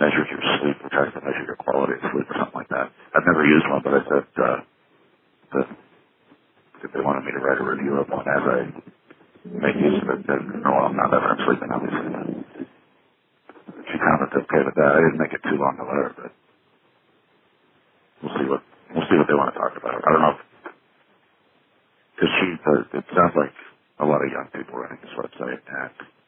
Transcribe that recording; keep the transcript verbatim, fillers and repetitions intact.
measures your sleep or tries to measure your quality of sleep or something like that. I've never used one, but I said uh, that if they wanted me to write a review of one as I make use of it, then no, I'm not ever sleeping, obviously. But she commented okay with that. I didn't make it too long a letter, but we'll see what we'll see what they want to talk about. I don't know, because she, uh, it sounds like a lot of young people running this website, and